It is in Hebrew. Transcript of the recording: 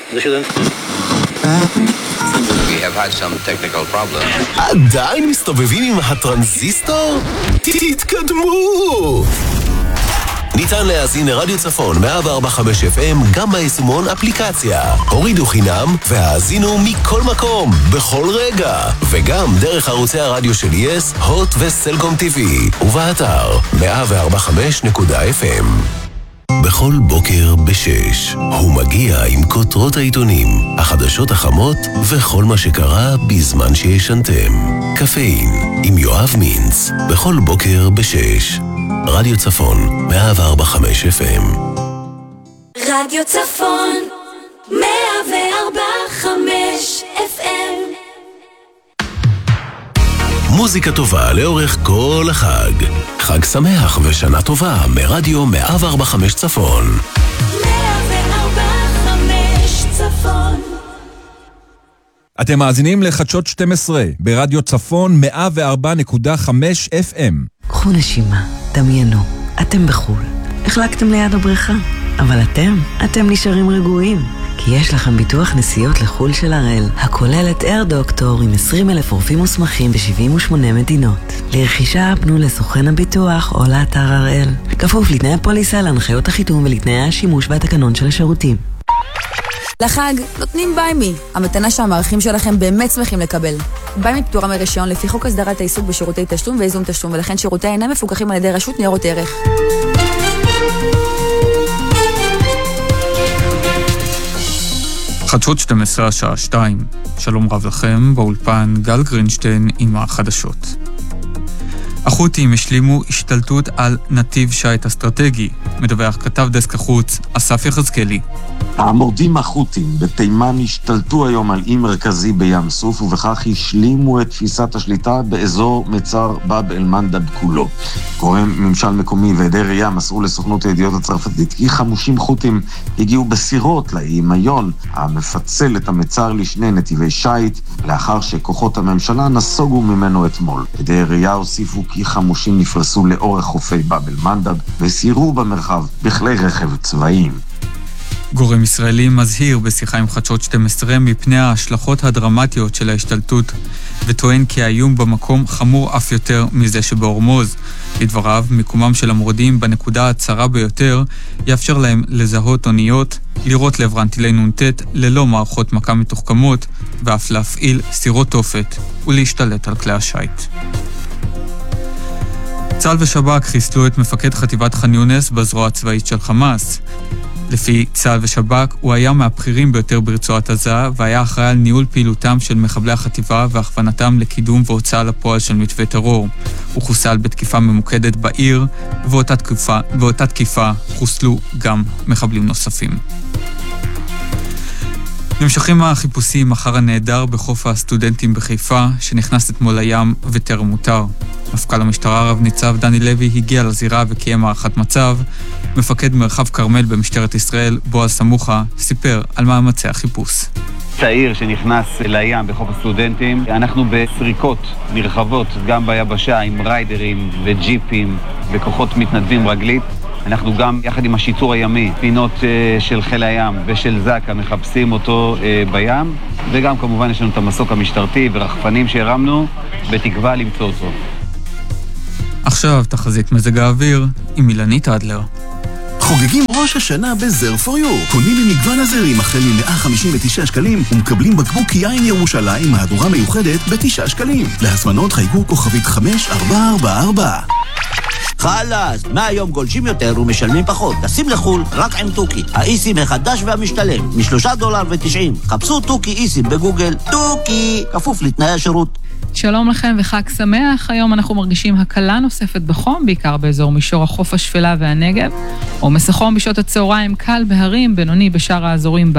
We have had some technical problems. עדיין מסתובבים עם הטרנזיסטור? תתקדמו! ניתן להאזין לרדיו צפון 104.5 FM גם ביישומון אפליקציה. הורידו חינם והאזינו מכל מקום, בכל רגע. וגם דרך ערוצי הרדיו של יס, הוט וסלקום TV. ובאתר 104.5.FM. בכל בוקר ב6 הוא מגיע עם כותרות העיתונים, החדשות החמות וכל מה שקרה בזמן שישנתם. קפאין עם יואב מינץ, בכל בוקר ב6. רדיו צפון 104.5 FM. רדיו צפון 104.5 FM. מוזיקה טובה לאורך כל החג. חג שמח ושנה טובה מרדיו 104.5 צפון. 104.5 צפון. אתם מאזינים לחדשות 12 ברדיו צפון 104.5 FM. קחו נשימה, דמיינו, אתם בחול. החלקתם ליד הבריכה, אבל אתם נשארים רגועים. כי יש לכם ביטוח נסיעות לחול של הראל, הכולל את אייר דוקטור עם 20,000 רופאים מוסמכים ב-78 מדינות. לרכישה פנו לסוכן הביטוח או לאתר הראל. כפוף לתנאי הפוליסה, להנחיות החיתום ולתנאי השימוש והתקנון של השירותים. לחג נותנים ביימי, המתנה שהמערכים שלכם באמת שמחים לקבל. ביימי פטורה מרישיון לפי חוק הסדרת העיסוק בשירותי תשלום וייזום תשלום, ולכן שירותי אינם מפוקחים על ידי רשות ניירות ערך. חדשות 12 השעה 2. שלום רב לכם, באולפן גל גרינשטיין עם החדשות. החות'ים השלימו השתלטות על נתיב שיט אסטרטגי, מדווח כתב דסק החוץ אסף יחזקאלי. המורדים החות'ים בתימן השתלטו היום על אי מרכזי בים סוף, ובכך השלימו את תפיסת השליטה באזור מצר באב אל מנדב כולו. גורם ממשל מקומי ועדי ראייה מסרו לסוכנות הידיעות הצרפתית כי חמושים חות'ים הגיעו בסירות לאי מיון, המפצל את המצר לשני נתיבי שיט, לאחר שכוחות הממשלה נסוגו ממנו אתמול. עדי ראייה הוסיפו כי חמושים נפרסו לאורך חופי באב אל מנדב וסיירו במרחב בכלי רכב צבאיים. גורם ישראלי מזהיר בשיחה עם חדשות 12 מפני ההשלכות הדרמטיות של ההשתלטות, וטוען כי האיום במקום חמור אף יותר מזה שבהורמוז. לדבריו, מיקומם של המורדים בנקודה הצרה ביותר יאפשר להם לזהות אוניות, לראות לעברן טילי נונטט ללא מערכות מכה מתוחכמות, ואף להפעיל סירות תופת ולהשתלט על כלי השייט. צה"ל ושב"כ חיסלו את מפקד חטיבת ח'אן יונס בזרוע הצבאית של חמאס. לפי צה"ל ושב"כ, הוא היה מהבכירים ביותר ברצועת עזה, והיה אחראי על ניהול פעילותם של מחבלי החטיבה והכוונתם לקידום והוצאה לפועל של מתווה טרור. הוא חוסל בתקיפה ממוקדת בעיר, ואותה תקיפה חוסלו גם מחבלים נוספים. נמשכים החיפושים אחר הנהדר בחוף הסטודנטים בחיפה, שנכנס אתמול לים וטרם מותר. מפכ"ל המשטרה רב ניצב דני לוי הגיע לזירה וקיים הערכת מצב. מפקד מרחב כרמל במשטרת ישראל, בועז סמוכה, סיפר על מאמצי החיפוש. צעיר שנכנס לים בחוף הסטודנטים, אנחנו בסריקות נרחבות גם ביבשה עם ריידרים וג'יפים וכוחות מתנדבים רגלית. אנחנו גם יחד עם השיטור הימי, פינות של חיל הים ושל זק"א מחפשים אותו בים, וגם כמובן יש לנו את המסוק המשטרתי ורחפנים שהרמנו בתקווה למצוא אותו. עכשיו תחזית מזג האוויר עם אילנית אדלר. חוגגים ראש השנה בזר פור יו. קונים ממגוון הזרים החל מ-159 שקלים ומקבלים בקבוק יין ירושלים מהדורה מיוחדת ב9 שקלים. להזמנות חייגו כוכבית 5444. חלאס, מהיום גולשים יותר ומשלמים פחות. תשים לחול רק עם טוקי, האיסים החדש והמשתלם, $3.90. חפשו טוקי איסים בגוגל. טוקי, כפוף לתנאי השירות. שלום לכם וחג שמח. היום אנחנו מרגישים הקלה נוספת בחום, בעיקר באזור מישור החוף השפלה והנגב. עומס החום בשעות הצהריים קל בהרים, בינוני בשאר האזורים